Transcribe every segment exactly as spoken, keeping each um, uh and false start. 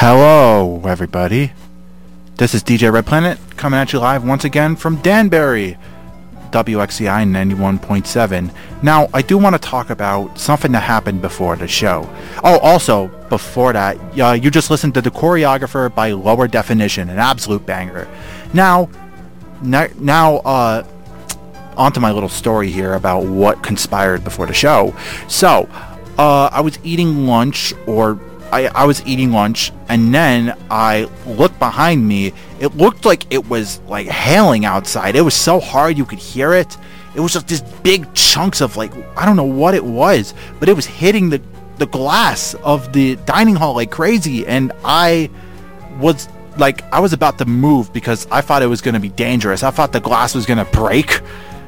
Hello, everybody. This is D J Red Planet coming at you live once again from Danbury, W X C I ninety-one point seven. Now, I do want to talk about something that happened before the show. Oh, also, before that, uh, you just listened to The Choreographer by Lower Definition, an absolute banger. Now, n- now, uh, onto my little story here about what conspired before the show. So, uh, I was eating lunch, or I, I was eating lunch, and then I looked behind me. It looked like it was like hailing outside. It was so hard you could hear it. It was just these big chunks of, like, I don't know what it was, but it was hitting the, the glass of the dining hall like crazy, and I was like, I was about to move because I thought it was going to be dangerous. I thought the glass was going to break.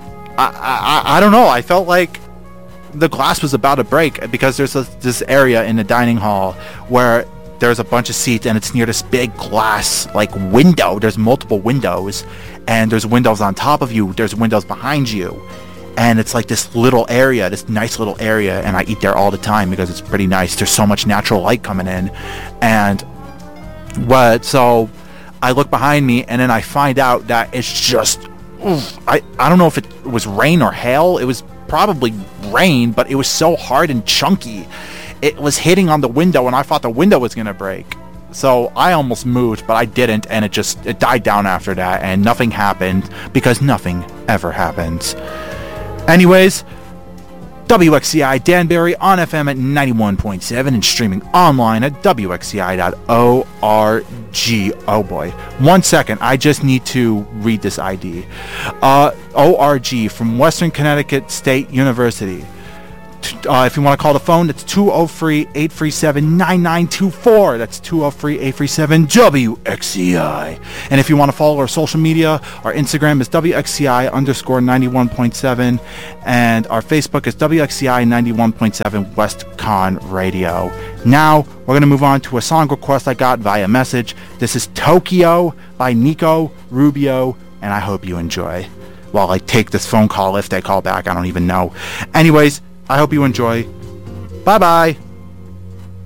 I, I, I don't know. I felt like the glass was about to break because there's a, this area in the dining hall where there's a bunch of seats and it's near this big glass like window. There's multiple windows, and there's windows on top of you, there's windows behind you, and it's like this little area, this nice little area, and I eat there all the time because it's pretty nice. There's so much natural light coming in, and what so I look behind me, and then I find out that it's just oof, I, I don't know if it was rain or hail. It was probably rain, but it was so hard and chunky. It was hitting on the window, and I thought the window was gonna break. So I almost moved, but I didn't, and it just it died down after that, and nothing happened because nothing ever happens. Anyways, W X C I Danbury on F M at ninety-one point seven and streaming online at W X C I dot org. Oh boy. One second. I just need to read this I D. Uh, O R G from Western Connecticut State University. Uh, if you want to call the phone, it's two oh three, eight three seven, nine nine two four. That's two oh three, eight three seven, W X C I. And if you want to follow our social media, our Instagram is W X C I underscore ninety-one point seven. And our Facebook is W X C I ninety-one point seven WestCon Radio. Now, we're going to move on to a song request I got via message. This is Tokyo by Nico Rubio, and I hope you enjoy. While I take this phone call, if they call back, I don't even know. Anyways, I hope you enjoy. Bye-bye.